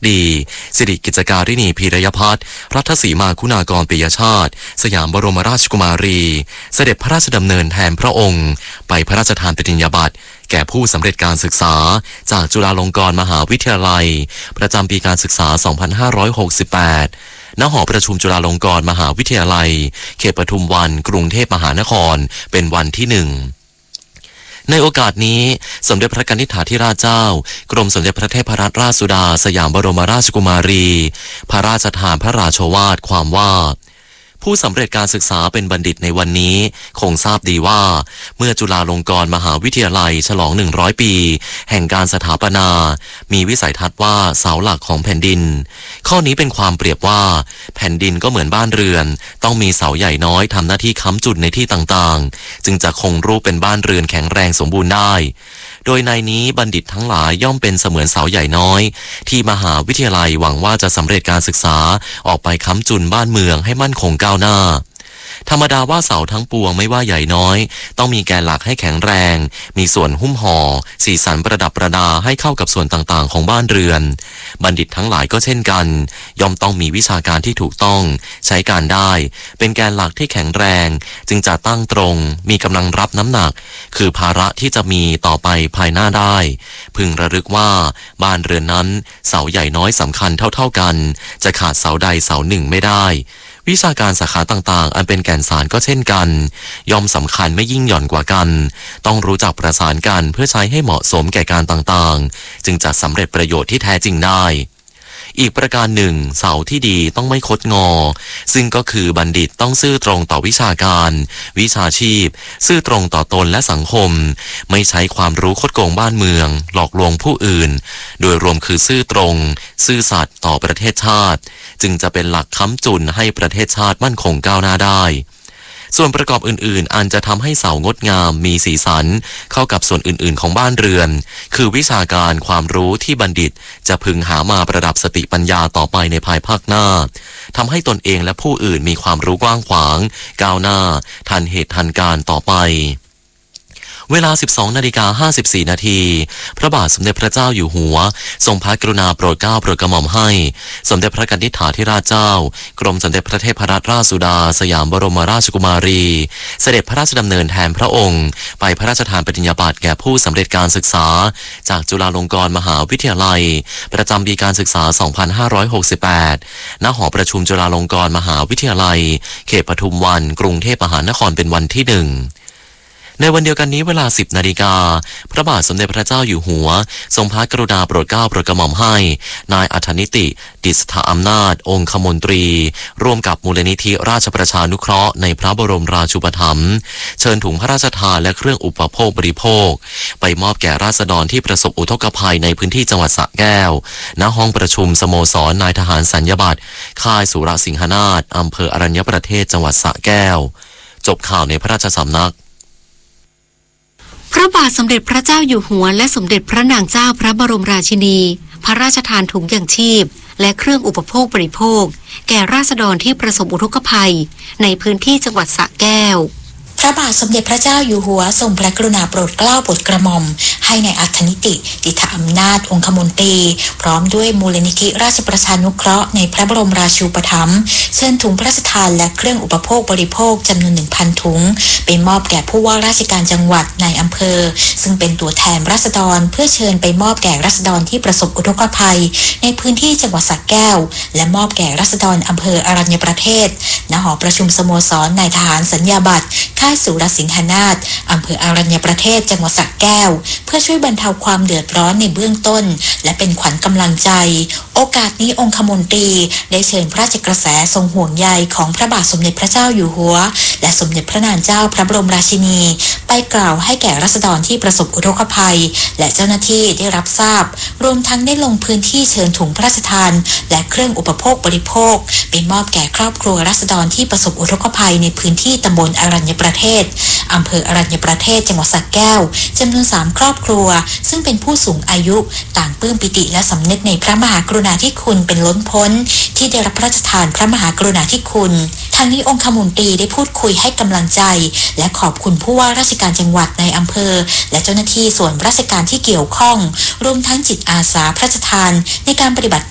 ดีสิริกิจการิณีพีรยพัฒน์รัฐศรีมาคุณากรปิยชาติสยามบรมราชกุมารีเสด็จพระราชดำเนินแทนพระองค์ไปพระราชทานปริญญาบัตรแก่ผู้สำเร็จการศึกษาจากจุฬาลงกรณ์มหาวิทยาลัยประจำปีการศึกษา 2568 ณ หอประชุมจุฬาลงกรณ์มหาวิทยาลัยเขตปทุมวันกรุงเทพมหานครเป็นวันที่ 1ในโอกาสนี้สมเด็จพระกนิษฐาธิราชเจ้ากรมสมเด็จพระเทพรัตนราชสุดาสยามบรมราชกุมารีพระราชทานพระราโชวาทความว่าผู้สำเร็จการศึกษาเป็นบัณฑิตในวันนี้คงทราบดีว่าเมื่อจุฬาลงกรณ์มหาวิทยาลัยฉลอง100 ปีแห่งการสถาปนามีวิสัยทัศน์ว่าเสาหลักของแผ่นดินข้อนี้เป็นความเปรียบว่าแผ่นดินก็เหมือนบ้านเรือนต้องมีเสาใหญ่น้อยทำหน้าที่ค้ำจุดในที่ต่างๆจึงจะคงรูปเป็นบ้านเรือนแข็งแรงสมบูรณ์ได้โดยในนี้บัณฑิตทั้งหลายย่อมเป็นเสมือนเสาใหญ่น้อยที่มหาวิทยาลัยหวังว่าจะสำเร็จการศึกษาออกไปค้ำจุนบ้านเมืองให้มั่นคงก้าวหน้าธรรมดาว่าเสาทั้งปวงไม่ว่าใหญ่น้อยต้องมีแกนหลักให้แข็งแรงมีส่วนหุ้มห่อสีสันประดับประดาให้เข้ากับส่วนต่างๆของบ้านเรือนบัณฑิตทั้งหลายก็เช่นกันย่อมต้องมีวิชาการที่ถูกต้องใช้การได้เป็นแกนหลักที่แข็งแรงจึงจะตั้งตรงมีกำลังรับน้ำหนักคือภาระที่จะมีต่อไปภายหน้าได้พึงระลึกว่าบ้านเรือนนั้นเสาใหญ่น้อยสำคัญเท่าๆกันจะขาดเสาใดเสาหนึ่งไม่ได้วิชาการสาขาต่างๆอันเป็นแก่นสารก็เช่นกันย่อมสำคัญไม่ยิ่งหย่อนกว่ากันต้องรู้จักประสานกันเพื่อใช้ให้เหมาะสมแก่การต่างๆจึงจะสำเร็จประโยชน์ที่แท้จริงได้อีกประการหนึ่งเสาที่ดีต้องไม่คดงอซึ่งก็คือบัณฑิตต้องซื่อตรงต่อวิชาการวิชาชีพซื่อตรงต่อตนและสังคมไม่ใช้ความรู้คดโกงบ้านเมืองหลอกลวงผู้อื่นโดยรวมคือซื่อตรงซื่อสัตย์ต่อประเทศชาติจึงจะเป็นหลักค้ำจุนให้ประเทศชาติมั่นคงก้าวหน้าได้ส่วนประกอบอื่นๆอันจะทำให้เสางดงามมีสีสันเข้ากับส่วนอื่นๆของบ้านเรือนคือวิชาการความรู้ที่บัณฑิตจะพึงหามาประดับสติปัญญาต่อไปในภายภาคหน้าทำให้ตนเองและผู้อื่นมีความรู้กว้างขวางก้าวหน้าทันเหตุทันการต่อไปเวลา 12:54 นาทีพระบาทสมเด็จพระเจ้าอยู่หัวทรงพระกรุณาโปรดเกล้าโปรดกระหม่อมให้สมเด็จพระกนิษฐาธิราชเจ้ากรมสมเด็จพระเทพรัตนราชสุดาสยามบรมราชกุมารีเสด็จพระราชดำเนินแทนพระองค์ไปพระราชทานปริญญาบัตรแก่ผู้สำเร็จการศึกษาจากจุฬาลงกรณ์มหาวิทยาลัยประจำปีการศึกษา 2568 ณ หอประชุมจุฬาลงกรณ์มหาวิทยาลัยเขตปทุมวันกรุงเทพมหานครเป็นวันที่ 1ในวันเดียวกันนี้เวลา 10 นาฬิกาพระบาทสมเด็จพระเจ้าอยู่หัวทรงพระกรุณาโปรดเกล้าโปรดกระหม่อมให้นายอัธนิติดิษฐอำนาจองคมนตรีร่วมกับมูลนิธิราชประชานุเคราะห์ในพระบรมราชูปถัมภ์เชิญถุงพระราชทานและเครื่องอุปโภคบริโภคไปมอบแก่ราษฎรที่ประสบอุทกภัยในพื้นที่จังหวัดสระแก้วณห้องประชุมสโมสรนายทหารสัญญบัตรค่ายสุรสิงหนาถอำเภออรัญญประเทศจังหวัดสระแก้วจบข่าวในพระราชสำนักพระบาทสมเด็จพระเจ้าอยู่หัวและสมเด็จพระนางเจ้าพระบรมราชินีพระราชทานถุงยางชีพและเครื่องอุปโภคบริโภคแก่ราษฎรที่ประสบอุทกภัยในพื้นที่จังหวัดสระแก้วพระบาทสมเด็จพระเจ้าอยู่หัวทรงพระกรุณาโปรดเกล้าโปรดกระหม่อมให้ในายอัธนิติดิษฐอำนาจองคมนตรีพร้อมด้วยมูลนิธิราชประชานุเคราะห์ในพระบรมราชูปถัมภ์เชิญถุงพระราชทานและเครื่องอุปโภคบริโภคจำนวน 1,000 ถุงไปมอบแก่ผู้ว่าราชการจังหวัดในอำเภอซึ่งเป็นตัวแทนราษฎรเพื่อเชิญไปมอบแก่ราษฎรที่ประสบอุทกภัยในพื้นที่จังหวัดสระแก้วและมอบแก่ราษฎรอำเภออรัญญประเทศณหอประชุมสโมสรนายทหารสัญญาบัตรค่ายสุรสิงหนาถอำเภออรัญญประเทศจังหวัดสระแก้วเพื่อช่วยบรรเทาความเดือดร้อนในเบื้องต้นและเป็นขวัญกำลังใจโอกาสนี้องคมนตรีได้เชิญพระราชกระแสทรงห่วงใยของพระบาทสมเด็จพระเจ้าอยู่หัวและสมเด็จพระนางเจ้าพระบรมราชินีไปกล่าวให้แก่ราษฎรที่ประสบอุทกภัยและเจ้าหน้าที่ได้รับทราบรวมทั้งได้ลงพื้นที่เชิญถุงพระราชทานและเครื่องอุปโภคบริโภคไปมอบแก่ครอบครัวราษฎรที่ประสบอุทกภัยในพื้นที่ตำบลอรัญญประเทศอำเภออรัญญประเทศจังหวัดสระแก้วจำนวน 3 ครอบครัวซึ่งเป็นผู้สูงอายุต่างปลื้มปิติและสำนึกในพระมหากรุณาธิคุณเป็นล้นพ้นที่ได้รับพระราชทานพระมหากรุณาธิคุณทางนี้องคมนตรีได้พูดคุยให้กำลังใจและขอบคุณผู้ว่าราชการจังหวัดในอำเภอและเจ้าหน้าที่ส่วนราชการที่เกี่ยวข้องรวมทั้งจิตอาสาพระราชทานในการปฏิบัติ